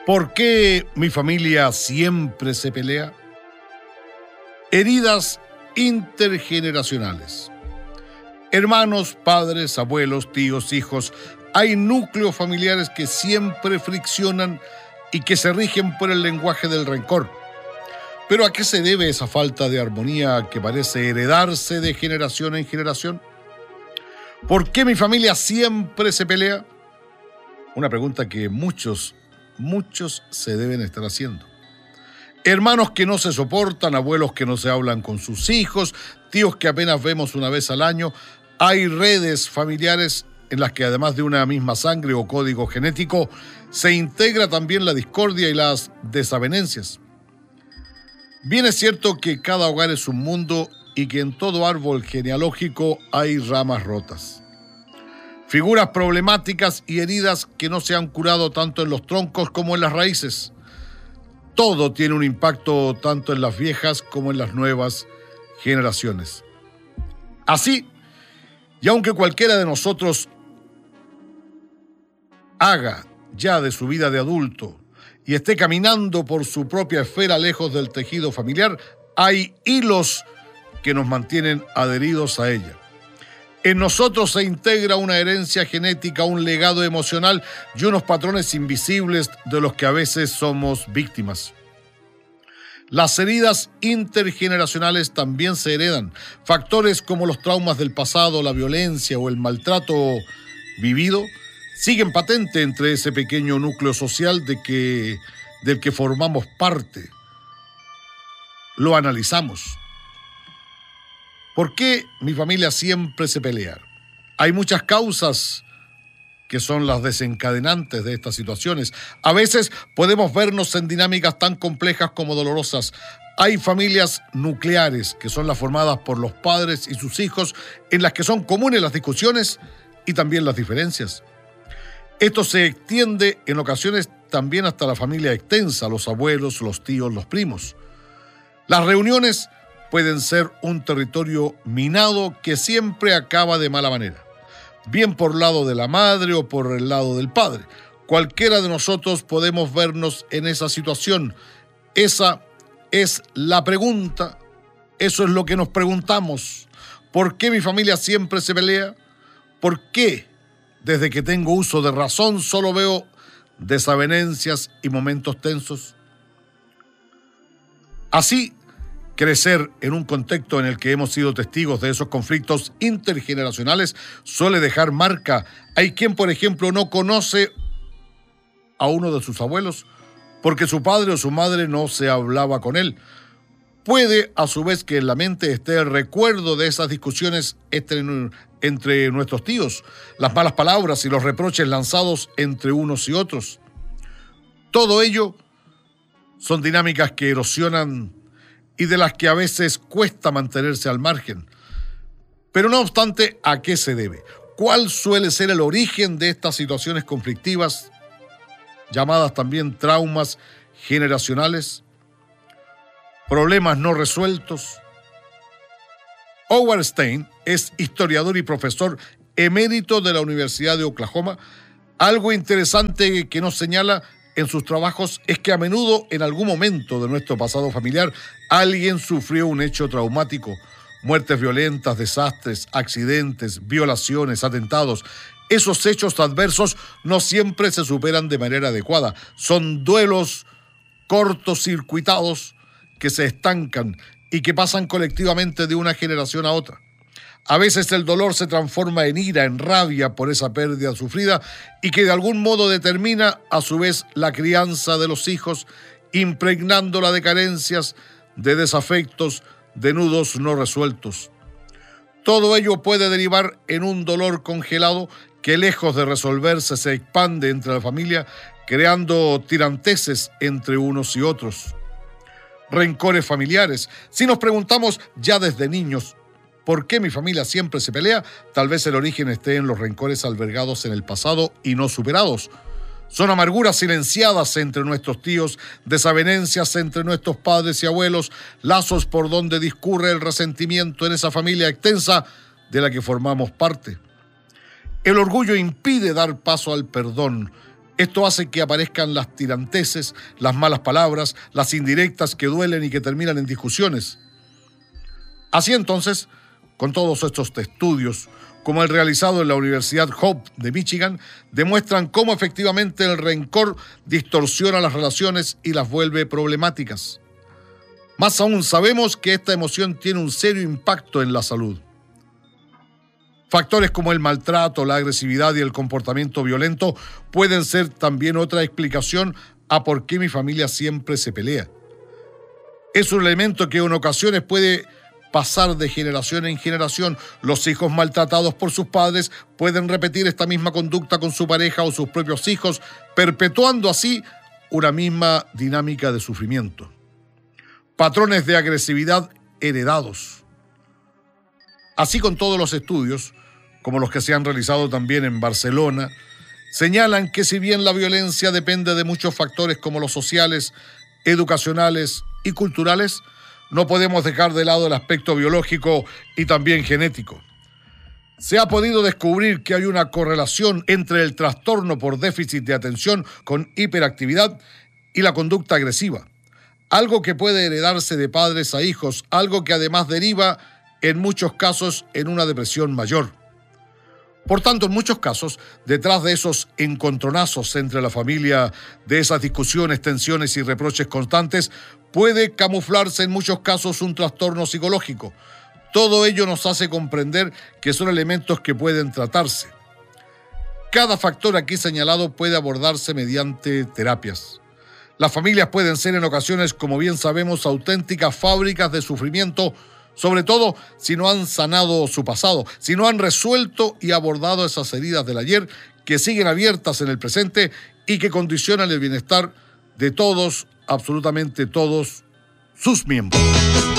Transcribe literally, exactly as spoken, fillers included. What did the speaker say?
¿Por qué mi familia siempre se pelea? Heridas intergeneracionales. Hermanos, padres, abuelos, tíos, hijos. Hay núcleos familiares que siempre friccionan y que se rigen por el lenguaje del rencor. ¿Pero a qué se debe esa falta de armonía que parece heredarse de generación en generación? ¿Por qué mi familia siempre se pelea? Una pregunta que muchos, muchos se deben estar haciendo. Hermanos que no se soportan, abuelos que no se hablan con sus hijos, tíos que apenas vemos una vez al año. Hay redes familiares en las que además de una misma sangre o código genético, se integra también la discordia y las desavenencias. Bien es cierto que cada hogar es un mundo y que en todo árbol genealógico hay ramas rotas. Figuras problemáticas y heridas que no se han curado tanto en los troncos como en las raíces. Todo tiene un impacto tanto en las viejas como en las nuevas generaciones. Así, y aunque cualquiera de nosotros haga ya de su vida de adulto y esté caminando por su propia esfera lejos del tejido familiar, hay hilos que nos mantienen adheridos a ella. En nosotros se integra una herencia genética, un legado emocional y unos patrones invisibles de los que a veces somos víctimas. Las heridas intergeneracionales también se heredan. Factores como los traumas del pasado, la violencia o el maltrato vivido siguen patente entre ese pequeño núcleo social de que, del que formamos parte. Lo analizamos. ¿Por qué mi familia siempre se pelea? Hay muchas causas que son las desencadenantes de estas situaciones. A veces podemos vernos en dinámicas tan complejas como dolorosas. Hay familias nucleares, que son las formadas por los padres y sus hijos, en las que son comunes las discusiones y también las diferencias. Esto se extiende en ocasiones también hasta la familia extensa, los abuelos, los tíos, los primos. Las reuniones pueden ser un territorio minado que siempre acaba de mala manera, bien por lado de la madre o por el lado del padre. Cualquiera de nosotros podemos vernos en esa situación. Esa es la pregunta, eso es lo que nos preguntamos. ¿Por qué mi familia siempre se pelea? ¿Por qué desde que tengo uso de razón solo veo desavenencias y momentos tensos? Así, crecer en un contexto en el que hemos sido testigos de esos conflictos intergeneracionales suele dejar marca. Hay quien, por ejemplo, no conoce a uno de sus abuelos porque su padre o su madre no se hablaba con él. Puede, a su vez, que en la mente esté el recuerdo de esas discusiones entre, entre nuestros tíos, las malas palabras y los reproches lanzados entre unos y otros. Todo ello son dinámicas que erosionan y de las que a veces cuesta mantenerse al margen. Pero no obstante, ¿a qué se debe? ¿Cuál suele ser el origen de estas situaciones conflictivas, llamadas también traumas generacionales? ¿Problemas no resueltos? Howard Stein es historiador y profesor emérito de la Universidad de Oklahoma. Algo interesante que nos señala en sus trabajos es que a menudo en algún momento de nuestro pasado familiar alguien sufrió un hecho traumático, muertes violentas, desastres, accidentes, violaciones, atentados. Esos hechos adversos no siempre se superan de manera adecuada. Son duelos cortocircuitados que se estancan y que pasan colectivamente de una generación a otra. A veces el dolor se transforma en ira, en rabia por esa pérdida sufrida y que de algún modo determina a su vez la crianza de los hijos, impregnándola de carencias, de desafectos, de nudos no resueltos. Todo ello puede derivar en un dolor congelado que lejos de resolverse se expande entre la familia, creando tiranteses entre unos y otros. Rencores familiares. Si nos preguntamos ya desde niños, ¿por qué mi familia siempre se pelea? Tal vez el origen esté en los rencores albergados en el pasado y no superados. Son amarguras silenciadas entre nuestros tíos, desavenencias entre nuestros padres y abuelos, lazos por donde discurre el resentimiento en esa familia extensa de la que formamos parte. El orgullo impide dar paso al perdón. Esto hace que aparezcan las tiranteses, las malas palabras, las indirectas que duelen y que terminan en discusiones. Así entonces, con todos estos estudios, como el realizado en la Universidad Hope de Michigan, demuestran cómo efectivamente el rencor distorsiona las relaciones y las vuelve problemáticas. Más aún, sabemos que esta emoción tiene un serio impacto en la salud. Factores como el maltrato, la agresividad y el comportamiento violento pueden ser también otra explicación a por qué mi familia siempre se pelea. Es un elemento que en ocasiones puede pasar de generación en generación. Los hijos maltratados por sus padres pueden repetir esta misma conducta con su pareja o sus propios hijos, perpetuando así una misma dinámica de sufrimiento. Patrones de agresividad heredados. Así, con todos los estudios, como los que se han realizado también en Barcelona, señalan que si bien la violencia depende de muchos factores como los sociales, educacionales y culturales, no podemos dejar de lado el aspecto biológico y también genético. Se ha podido descubrir que hay una correlación entre el trastorno por déficit de atención con hiperactividad y la conducta agresiva, algo que puede heredarse de padres a hijos, algo que además deriva en muchos casos en una depresión mayor. Por tanto, en muchos casos, detrás de esos encontronazos entre la familia, de esas discusiones, tensiones y reproches constantes, puede camuflarse en muchos casos un trastorno psicológico. Todo ello nos hace comprender que son elementos que pueden tratarse. Cada factor aquí señalado puede abordarse mediante terapias. Las familias pueden ser en ocasiones, como bien sabemos, auténticas fábricas de sufrimiento, sobre todo si no han sanado su pasado, si no han resuelto y abordado esas heridas del ayer que siguen abiertas en el presente y que condicionan el bienestar de todos, absolutamente todos, sus miembros.